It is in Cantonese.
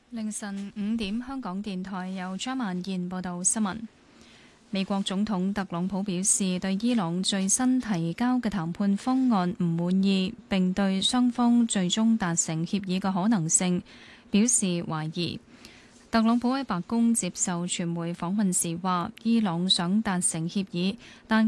凌晨5點，香港電台由張曼燕報道新聞。美國總統特朗普表示，對伊朗最新提交嘅談判方案唔滿意，並對雙方最終達成協議嘅可能性表示懷疑。特朗普喺白宮接受傳媒訪問時話，伊朗想達成協議，但